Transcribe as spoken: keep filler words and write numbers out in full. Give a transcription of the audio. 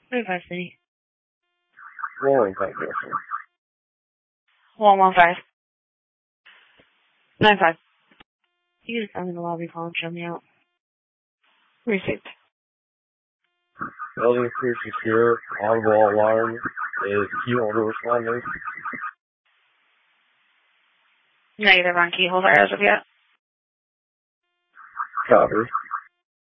Nine five city. One one five direction. One one five. Nine five. You just come in the lobby call and show me out. Received. Building crew secure. Audible alarm is key holder responding. Negative on key holder as of yet. Copy.